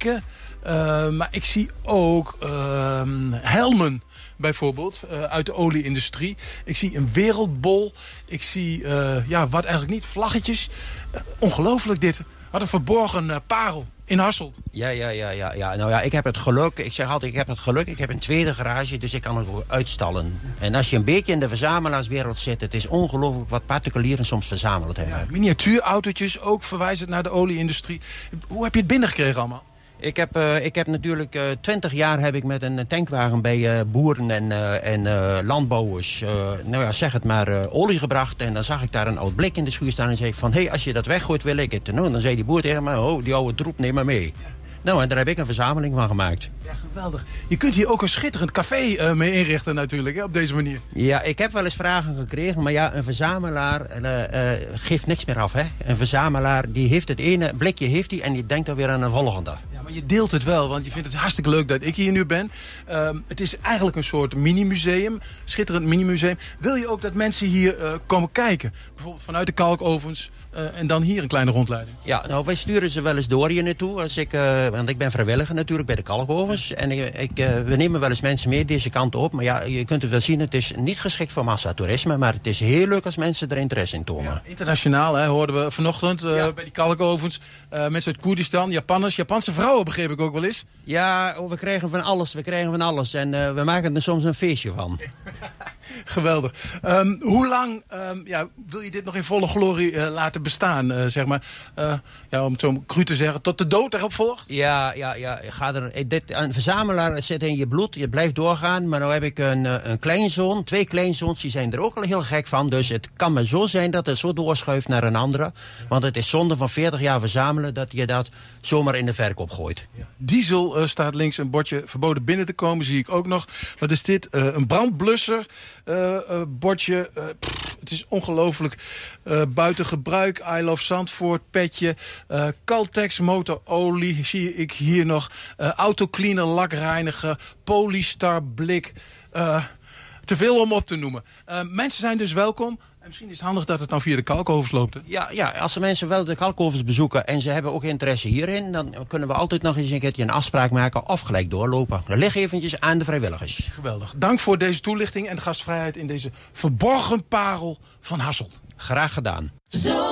blikken. Maar ik zie ook helmen bijvoorbeeld uit de olieindustrie. Ik zie een wereldbol. Ik zie, wat eigenlijk niet, vlaggetjes. Ongelooflijk dit. Wat een verborgen parel in Hasselt. Ja. Nou ja, ik heb het geluk. Ik zeg altijd, ik heb het geluk. Ik heb een tweede garage, dus ik kan het ook uitstallen. En als je een beetje in de verzamelaarswereld zit, het is ongelooflijk wat particulieren soms verzameld hebben. Ja, miniatuurautootjes, ook verwijzend naar de olieindustrie. Hoe heb je het binnengekregen allemaal? Ik heb natuurlijk 20 jaar heb ik met een tankwagen bij boeren en landbouwers, zeg het maar, olie gebracht. En dan zag ik daar een oud blik in de schuur staan en zei ik van, als je dat weggooit wil ik het. Nou, dan zei die boer tegen mij, die oude troep, neem maar mee. Ja. Nou, en daar heb ik een verzameling van gemaakt. Ja, geweldig. Je kunt hier ook een schitterend café mee inrichten natuurlijk, hè, op deze manier. Ja, ik heb wel eens vragen gekregen, maar ja, een verzamelaar geeft niks meer af, hè. Een verzamelaar, die heeft het ene blikje heeft hij en die denkt dan weer aan een volgende. Ja, maar je deelt het wel, want je vindt het hartstikke leuk dat ik hier nu ben. Het is eigenlijk een soort mini-museum, schitterend mini-museum. Wil je ook dat mensen hier komen kijken? Bijvoorbeeld vanuit de kalkovens en dan hier een kleine rondleiding. Ja, nou, wij sturen ze wel eens door hier naartoe. Want ik ben vrijwilliger natuurlijk bij de kalkovens. En we nemen wel eens mensen mee deze kant op. Maar ja, je kunt het wel zien, het is niet geschikt voor massatoerisme. Maar het is heel leuk als mensen er interesse in tonen. Ja, internationaal, hè, hoorden we vanochtend bij die kalkovens. Mensen uit Koerdistan, Japanners, Japanse vrouwen begreep ik ook wel eens. Ja, we krijgen van alles. En we maken er soms een feestje van. Geweldig. Hoe lang wil je dit nog in volle glorie laten bestaan, zeg maar? Om het zo cru te zeggen, tot de dood erop volgt? Ja. Een verzamelaar zit in je bloed, je blijft doorgaan. Maar nu heb ik een kleinzoon, 2 kleinzoons, die zijn er ook al heel gek van. Dus het kan maar zo zijn dat het zo doorschuift naar een andere. Want het is zonde van 40 jaar verzamelen dat je dat zomaar in de verkoop gooit. Ja. Diesel staat links, een bordje verboden binnen te komen, zie ik ook nog. Wat is dit? Een brandblusser bordje. Het is ongelooflijk. Buiten gebruik, I Love Zandvoort, petje. Caltex motorolie, zie ik hier nog. Autocleaner, lakreiniger, Polystar blik. Te veel om op te noemen. Mensen zijn dus welkom. En misschien is het handig dat het dan via de kalkovens loopt. Hè? Ja, als de mensen wel de kalkovens bezoeken en ze hebben ook interesse hierin, dan kunnen we altijd nog eens een keertje een afspraak maken of gelijk doorlopen. Dat ligt eventjes aan de vrijwilligers. Geweldig. Dank voor deze toelichting en de gastvrijheid in deze verborgen parel van Hasselt. Graag gedaan.